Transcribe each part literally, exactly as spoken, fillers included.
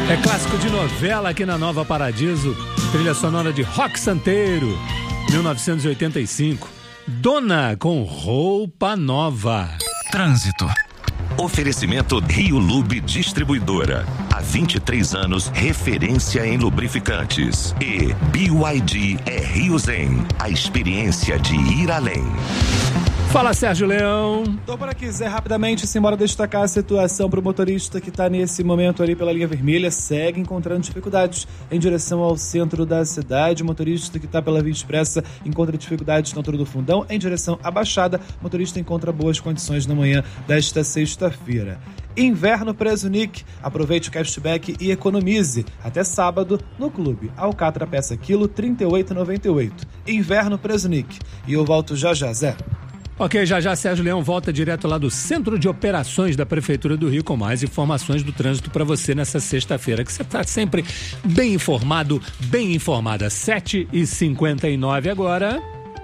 É clássico de novela aqui na Nova Paradiso, trilha sonora de Rock Santeiro, mil novecentos e oitenta e cinco. Dona com roupa nova. Trânsito. Oferecimento Rio Lube Distribuidora. Há vinte e três anos, referência em lubrificantes. E B Y D é Rio Zen, a experiência de ir além. Fala, Sérgio Leão. Tô por aqui, Zé, rapidamente, simbora destacar a situação para o motorista que está nesse momento ali pela linha vermelha, segue encontrando dificuldades em direção ao centro da cidade. O motorista que está pela Via Expressa encontra dificuldades na altura do Fundão, em direção à Baixada. O motorista encontra boas condições na manhã desta sexta-feira. Inverno Presunic, aproveite o cashback e economize. Até sábado, no clube. Alcatra peça quilo, trinta e oito reais e noventa e oito centavos. Inverno Presunic. E eu volto já já, Zé. Ok, já já Sérgio Leão volta direto lá do Centro de Operações da Prefeitura do Rio com mais informações do trânsito para você nessa sexta-feira, que você está sempre bem informado, bem informada. sete e cinquenta e nove agora.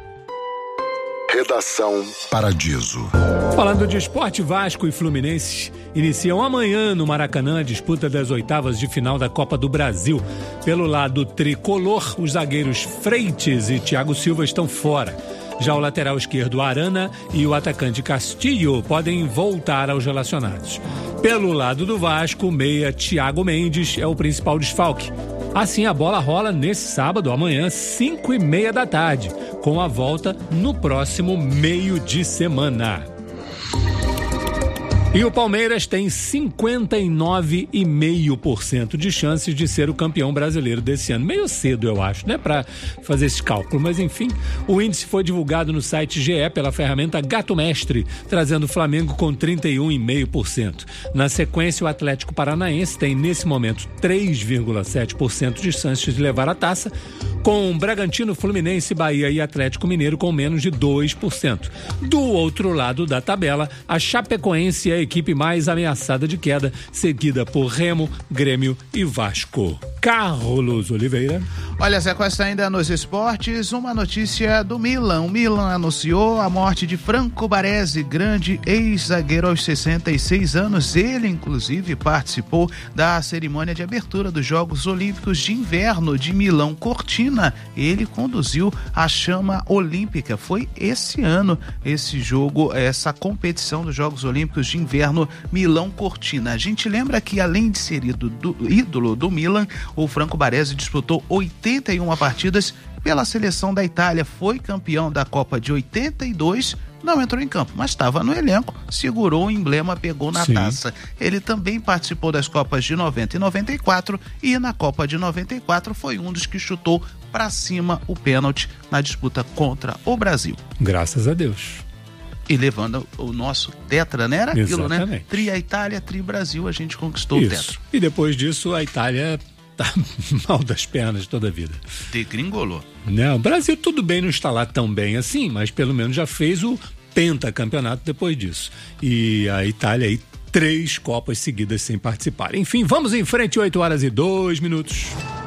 Redação Paradiso. Falando de esporte, Vasco e Fluminense iniciam amanhã no Maracanã a disputa das oitavas de final da Copa do Brasil. Pelo lado tricolor, os zagueiros Freitas e Thiago Silva estão fora. Já o lateral esquerdo Arana e o atacante Castilho podem voltar aos relacionados. Pelo lado do Vasco, o meia Thiago Mendes é o principal desfalque. Assim, a bola rola nesse sábado, amanhã, cinco e meia da tarde, com a volta no próximo meio de semana. E o Palmeiras tem cinquenta e nove vírgula cinco por cento de chances de ser o campeão brasileiro desse ano. Meio cedo, eu acho, né, para fazer esse cálculo. Mas, enfim, o índice foi divulgado no site G E pela ferramenta Gato Mestre, trazendo o Flamengo com trinta e um vírgula cinco por cento. Na sequência, o Atlético Paranaense tem, nesse momento, três vírgula sete por cento de chances de levar a taça, com Bragantino, Fluminense, Bahia e Atlético Mineiro com menos de dois por cento. Do outro lado da tabela, a Chapecoense é a equipe mais ameaçada de queda, seguida por Remo, Grêmio e Vasco. Carlos Oliveira. Olha, Zé Costa, ainda nos esportes, uma notícia do Milan. O Milan anunciou a morte de Franco Baresi, grande ex-zagueiro aos sessenta e seis anos. Ele, inclusive, participou da cerimônia de abertura dos Jogos Olímpicos de Inverno de Milão Cortina. Ele conduziu a chama olímpica. Foi esse ano, esse jogo, essa competição dos Jogos Olímpicos de Inverno Milão Cortina. A gente lembra que, além de ser ídolo do, ídolo do Milan, o Franco Baresi disputou oitenta e uma partidas pela seleção da Itália, foi campeão da Copa de oitenta e dois, não entrou em campo, mas estava no elenco, segurou o emblema, pegou na Sim. taça. Ele também participou das Copas de noventa e noventa e quatro e na Copa de noventa e quatro foi um dos que chutou para cima o pênalti na disputa contra o Brasil. Graças a Deus. E levando o nosso tetra, né? Era aquilo, Exatamente. né? Tri a Itália, tri Brasil, a gente conquistou Isso. o tetra. E depois disso, a Itália tá mal das pernas toda a vida. Degringolou. Não, o Brasil tudo bem não está lá tão bem assim, mas pelo menos já fez o pentacampeonato depois disso. E a Itália aí, três Copas seguidas sem participar. Enfim, vamos em frente, oito horas e dois minutos.